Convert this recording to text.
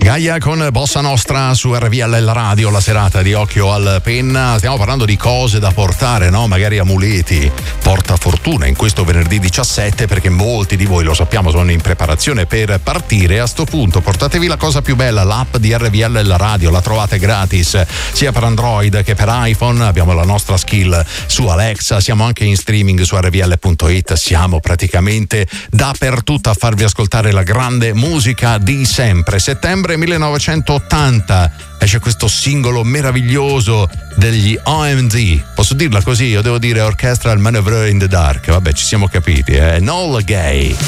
Gaia con Bossa Nostra su RVL Radio, la serata di Occhio al Penna. Stiamo parlando di cose da portare, no? Magari amuleti, portafortuna in questo venerdì 17, perché molti di voi, lo sappiamo, sono in preparazione per partire. A sto punto portatevi la cosa più bella, l'app di RVL la Radio, la trovate gratis sia per Android che per iPhone. Abbiamo la nostra skill su Alexa, siamo anche in streaming su rvl.it, siamo praticamente dappertutto a farvi ascoltare la grande musica di sempre. Settembre 1980 esce questo singolo meraviglioso degli OMD, posso dirla così? Io devo dire Orchestral Manoeuvre in the Dark, vabbè, ci siamo capiti, Noel Gay.